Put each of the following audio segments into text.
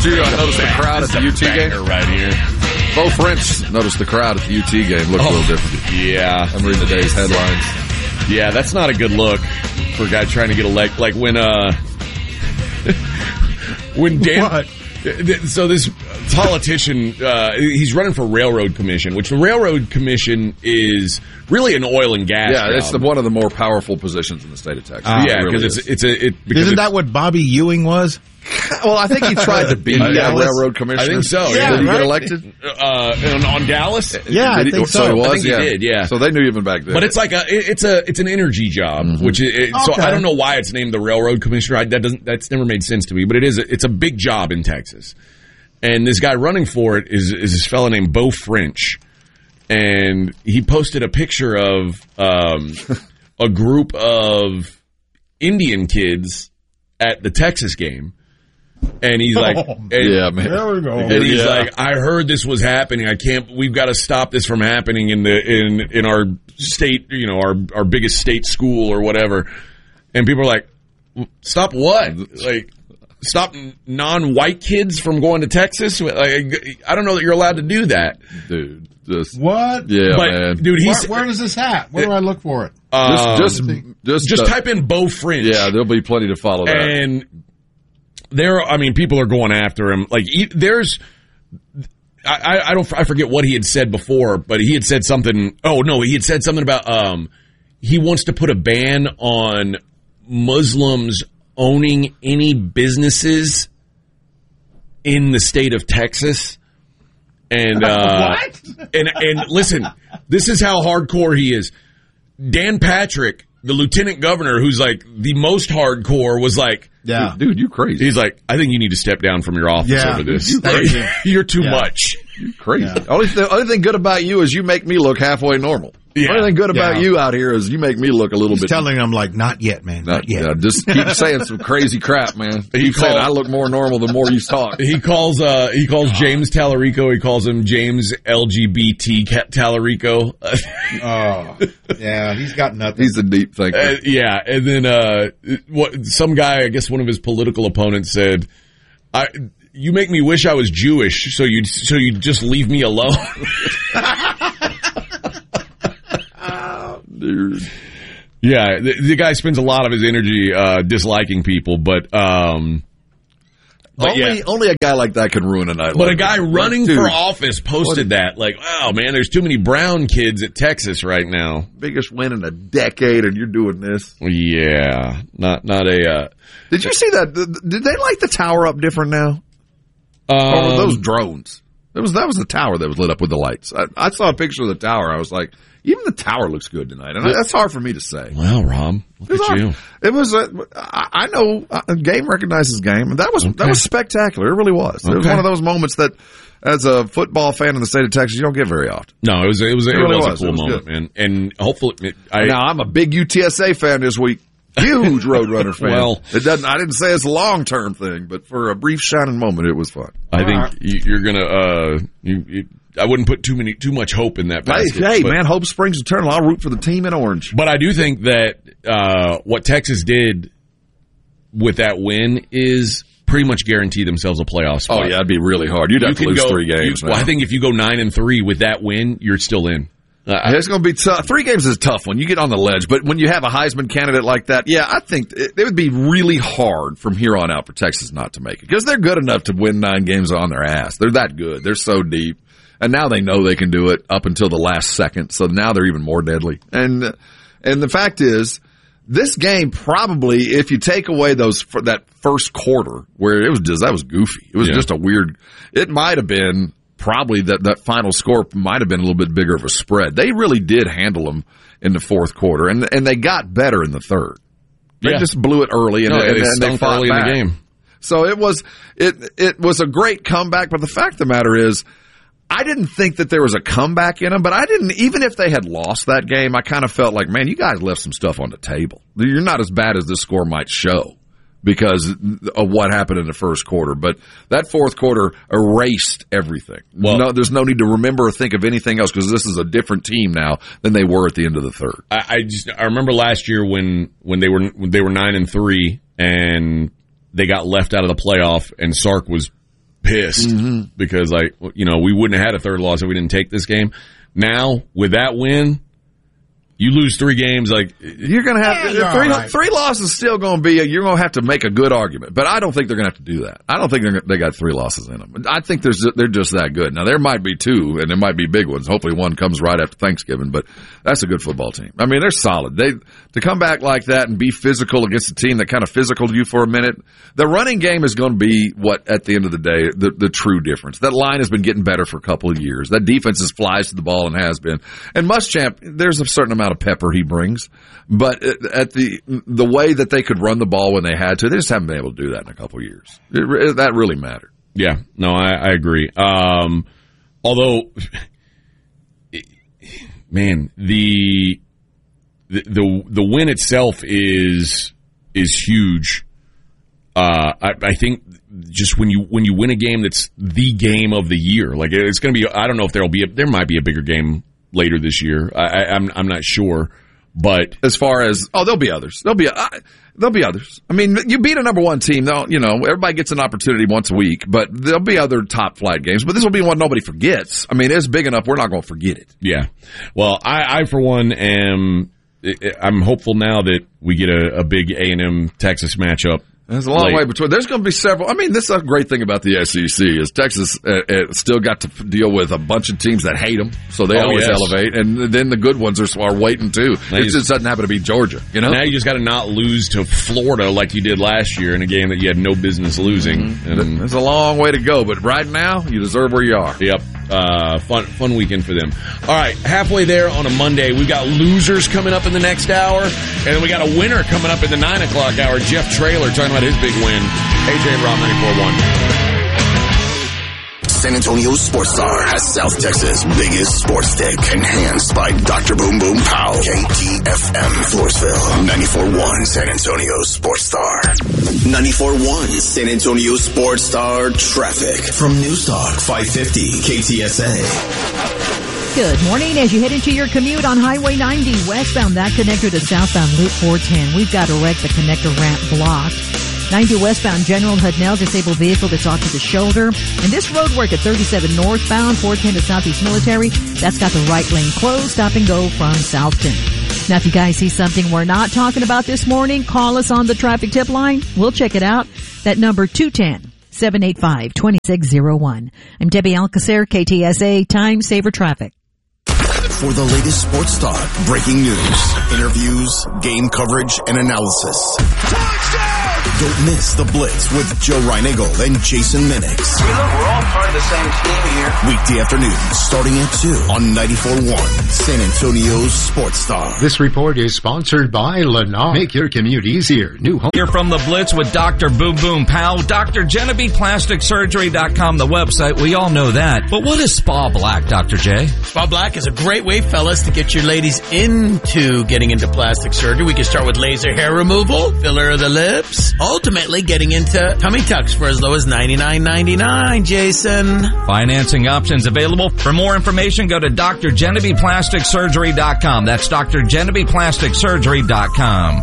Did you notice the crowd at the UT game? Right here. Bo French noticed the crowd at the UT game looked a little different. Yeah. I'm reading today's headlines. Yeah, that's not a good look for a guy trying to get elected. Like when Dan... What? So this politician, he's running for Railroad Commission, which the Railroad Commission is really an oil and gas job. It's one of the more powerful positions in the state of Texas. Because Isn't that what Bobby Ewing was? Well, I think he tried to be a railroad commissioner. I think so. Yeah, did he right? get elected? On Dallas? Yeah, I think so. So he was. I think he did. Yeah. So they knew even back then. But it's like it's an energy job, which is, so I don't know why it's named the Railroad Commissioner. That's never made sense to me. But it's a big job in Texas, and this guy running for it is this fellow named Bo French, and he posted a picture of a group of Indian kids at the Texas game. And he's like, man. There we go. And he's like, I heard this was happening. We've got to stop this from happening in our state, our biggest state school or whatever. And people are like, stop what? Like, stop non-white kids from going to Texas? Like, I don't know that you're allowed to do that. Dude. What? Yeah, but, man. Dude, where does this at? Where do I look for it? Just type in Bo French. Yeah, there'll be plenty to follow that. And people are going after him. Like, I forget what he had said before, but he had said something. Oh no, he had said something about he wants to put a ban on Muslims owning any businesses in the state of Texas. And what? And listen, this is how hardcore he is. Dan Patrick, the lieutenant governor, who's like the most hardcore, was like, yeah, dude, you crazy. He's like, I think you need to step down from your office over this. You're too much. You're crazy. Yeah. Only thing good about you is you make me look halfway normal. Yeah. Only thing good about you out here is you make me look a little bit. Telling him like, not yet, man, not yet. Yeah, just keep saying some crazy crap, man. Keep saying I look more normal the more you talk. He calls James Tallarico. He calls him James LGBT Tallarico. Yeah, he's got nothing. He's a deep thinker. And then some guy, I guess one of his political opponents said, "You make me wish I was Jewish, so you'd just leave me alone." Dude. Yeah, the guy spends a lot of his energy disliking people, but only a guy like that can ruin a night. But a guy running for office posted that, like, wow, man, there's too many brown kids at Texas right now. Biggest win in a decade, and you're doing this. Yeah, not a. Did you see that? Did they light the tower up different now? Or were those drones? That was the tower that was lit up with the lights. I saw a picture of the tower. I was like, even the tower looks good tonight, and that's hard for me to say. Well, Rob, look at you. It was. I know game recognizes game, and that was spectacular. It really was. It was one of those moments that, as a football fan in the state of Texas, you don't get very often. No, it was a cool moment, good. man. And hopefully, now I'm a big UTSA fan this week. Huge Roadrunner fan. Well, I didn't say it's a long-term thing, but for a brief shining moment, it was fun. I think you're gonna. I wouldn't put too much hope in that basket. Hey, man, hope springs eternal. I'll root for the team in orange. But I do think that what Texas did with that win is pretty much guarantee themselves a playoff spot. Oh yeah, it'd be really hard. You'd have to lose 3 games. I think if you go 9-3 with that win, you're still in. It's going to be tough. 3 games is a tough one. You get on the ledge, but when you have a Heisman candidate like that, yeah, I think it would be really hard from here on out for Texas not to make it because they're good enough to win 9 games on their ass. They're that good. They're so deep, and now they know they can do it up until the last second. So now they're even more deadly. And the fact is, this game probably, if you take away that first quarter where that was goofy. It was just a weird. It might have been. Probably that final score might have been a little bit bigger of a spread. They really did handle them in the fourth quarter, and they got better in the third. They just blew it early, and they fought early back. In the game. So it was a great comeback. But the fact of the matter is, I didn't think that there was a comeback in them. But I didn't, even if they had lost that game, I kind of felt like, man, you guys left some stuff on the table. You're not as bad as this score might show. Because of what happened in the first quarter. But that fourth quarter erased everything. Well, there's no need to remember or think of anything else because this is a different team now than they were at the end of the third. I remember last year when they were 9-3 and they got left out of the playoff and Sark was pissed because, like, you know, we wouldn't have had a third loss if we didn't take this game. Now, with that win, you lose 3 games, like you're going to have three losses. Still going to be. You're going to have to make a good argument, but I don't think they're going to have to do that. I don't think they got 3 losses in them. I think they're just that good. Now there might be 2, and there might be big ones. Hopefully one comes right after Thanksgiving. But that's a good football team. I mean, they're solid. To come back like that and be physical against a team that kind of physicaled you for a minute. The running game is going to be what at the end of the day the true difference. That line has been getting better for a couple of years. That defense just flies to the ball and has been. And Muschamp, there's a certain amount of pepper he brings, but at the way that they could run the ball when they had to, they just haven't been able to do that in a couple of years. That really mattered. Yeah, no, I agree. Although, man, the win itself is huge. I think just when you win a game that's the game of the year, like it's going to be. I don't know if there might be a bigger game later this year. I'm not sure, but as far as there'll be others. There'll be others. I mean, you beat a number 1 team, though. You know, everybody gets an opportunity once a week, but there'll be other top flight games. But this will be one nobody forgets. I mean, it's big enough we're not going to forget it. Yeah. Well, I for one I'm hopeful now that we get a big A&M Texas matchup. There's a long way between. There's going to be several. I mean, this is a great thing about the SEC is Texas still got to deal with a bunch of teams that hate them, so they always elevate, and then the good ones are waiting too. It just doesn't happen to be Georgia, you know. Now you just got to not lose to Florida like you did last year in a game that you had no business losing. And there's a long way to go, but right now you deserve where you are. Yep. Fun weekend for them. All right, halfway there on a Monday. We've got losers coming up in the next hour, and then we got a winner coming up in the 9 o'clock hour. Jeff Traylor talking about his big win. AJ and Rob 94.1. San Antonio Sports Star has South Texas' biggest sports stick, enhanced by Dr. Boom Boom Pow. KTFM Floresville, 94.1 San Antonio Sports Star. 94.1 San Antonio Sports Star traffic from Newstalk 550 KTSA. Good morning. As you head into your commute on Highway 90 westbound, that connector to southbound Loop 410, we've got to wreck the connector ramp blocked. 90 westbound General Hudnell, disabled vehicle that's off to the shoulder. And this road work at 37 northbound, 410 to Southeast Military, that's got the right lane closed. Stop and go from Southton. Now, if you guys see something we're not talking about this morning, call us on the traffic tip line. We'll check it out. That number 210-785-2601. I'm Debbie Alcacer, KTSA Time Saver Traffic. For the latest sports talk, breaking news, interviews, game coverage, and analysis. Touchdown! Don't miss The Blitz with Joe Reinagle and Jason Minix. Hey, look, we're all part of the same team here. Weekday afternoons, starting at 2 on 94.1 San Antonio's Sports Star. This report is sponsored by Lennar. Make your commute easier. New home. Here from The Blitz with Dr. Boom Boom Powell. Dr. GeneviEPlasticSurgery.com, the website. We all know that. But what is Spa Black, Dr. J? Spa Black is a great way, fellas, to get your ladies into getting into plastic surgery. We can start with laser hair removal, filler of the lips, ultimately getting into tummy tucks for as low as $99.99, Jason. Financing options available. For more information, go to DrGeneviEPlasticSurgery.com. That's DrGeneviEPlasticSurgery.com.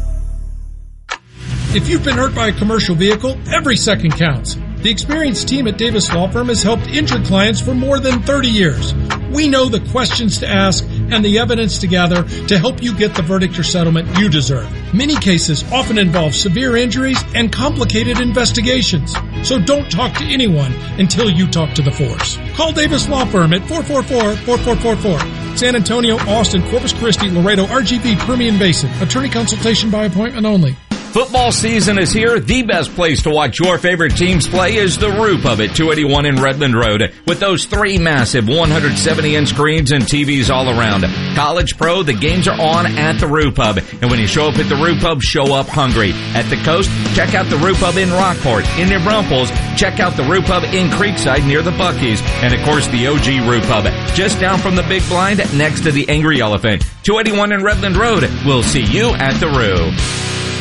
If you've been hurt by a commercial vehicle, every second counts. The experienced team at Davis Law Firm has helped injured clients for more than 30 years. We know the questions to ask and the evidence to gather to help you get the verdict or settlement you deserve. Many cases often involve severe injuries and complicated investigations. So don't talk to anyone until you talk to the force. Call Davis Law Firm at 444-4444. San Antonio, Austin, Corpus Christi, Laredo, RGV, Permian Basin. Attorney consultation by appointment only. Football season is here. The best place to watch your favorite teams play is the Roo Pub at 281 in Redland Road. With those 3 massive 170-inch screens and TVs all around. College, pro, the games are on at the Roo Pub. And when you show up at the Roo Pub, show up hungry. At the coast, check out the Roo Pub in Rockport. In New Braunfels, check out the Roo Pub in Creekside near the Buc-ee's. And of course, the OG Roo Pub, just down from the Big Blind next to the Angry Elephant. 281 in Redland Road. We'll see you at the Roo.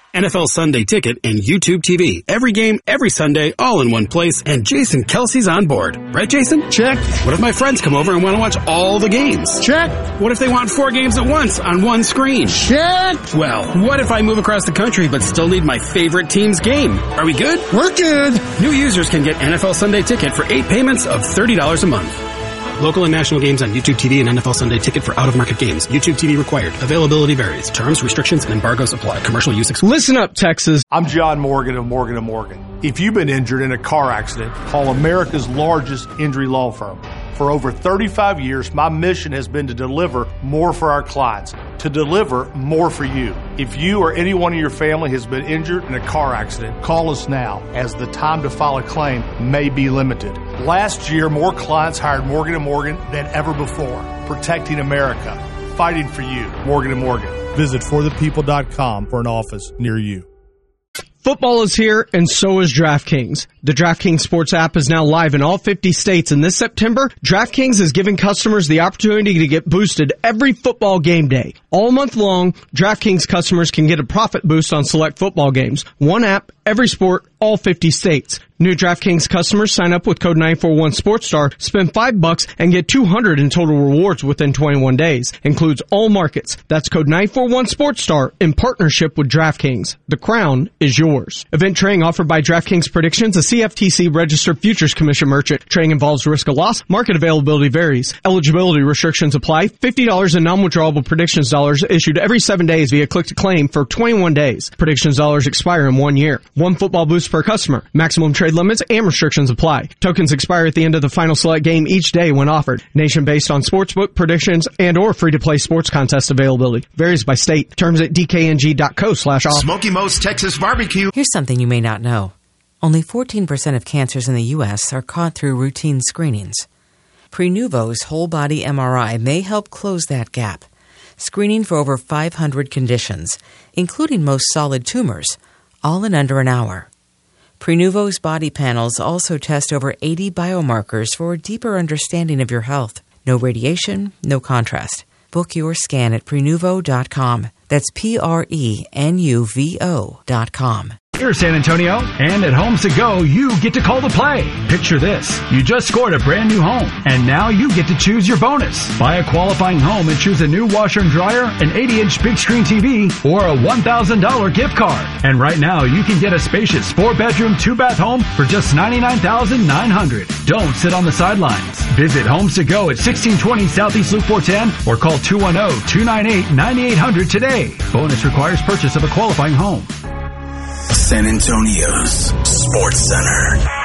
NFL Sunday Ticket and YouTube TV. Every game, every Sunday, all in one place, and Jason Kelsey's on board. Right, Jason? Check. What if my friends come over and want to watch all the games? Check. What if they want 4 games at once on one screen? Check. Well, what if I move across the country but still need my favorite team's game? Are we good? We're good. New users can get NFL Sunday Ticket for 8 payments of $30 a month. Local and national games on YouTube TV and NFL Sunday Ticket for out-of-market games. YouTube TV required. Availability varies. Terms, restrictions, and embargoes apply. Commercial use excluded. Listen up, Texas. I'm John Morgan of Morgan & Morgan. If you've been injured in a car accident, call America's largest injury law firm. For over 35 years, my mission has been to deliver more for our clients, to deliver more for you. If you or anyone in your family has been injured in a car accident, call us now, as the time to file a claim may be limited. Last year, more clients hired Morgan & Morgan than ever before, protecting America, fighting for you. Morgan & Morgan. Visit forthepeople.com for an office near you. Football is here, and so is DraftKings. The DraftKings Sports app is now live in all 50 states, and this September, DraftKings is giving customers the opportunity to get boosted every football game day. All month long, DraftKings customers can get a profit boost on select football games. One app, every sport, all 50 states. New DraftKings customers sign up with code 941SportsStar, spend $5 and get $200 in total rewards within 21 days. Includes all markets. That's code 941SportsStar in partnership with DraftKings. The crown is yours. Event trading offered by DraftKings Predictions, a CFTC registered futures commission merchant. Trading involves risk of loss. Market availability varies. Eligibility restrictions apply. $50 in non-withdrawable predictions dollars issued every 7 days via click to claim for 21 days. Predictions dollars expire in 1 year. One football boost per customer. Maximum trade limits and restrictions apply. Tokens expire at the end of the final select game each day when offered. Nation based on sportsbook predictions and or free-to-play sports contest availability. Varies by state. Terms at dkng.co/offer. Smoky Mo's Texas Barbecue. Here's something you may not know. Only 14% of cancers in the U.S. are caught through routine screenings. Prenuvo's whole body MRI may help close that gap. Screening for over 500 conditions, including most solid tumors, all in under an hour. Prenuvo's body panels also test over 80 biomarkers for a deeper understanding of your health. No radiation, no contrast. Book your scan at Prenuvo.com. That's Prenuvo.com. Here, San Antonio, and at Homes to Go, you get to call the play. Picture this. You just scored a brand new home, and now you get to choose your bonus. Buy a qualifying home and choose a new washer and dryer, an 80-inch big screen TV, or a $1,000 gift card. And right now, you can get a spacious 4-bedroom, 2-bath home for just $99,900. Don't sit on the sidelines. Visit Homes to Go at 1620 Southeast Loop 410 or call 210-298-9800 today. Bonus requires purchase of a qualifying home. San Antonio's Sports Center.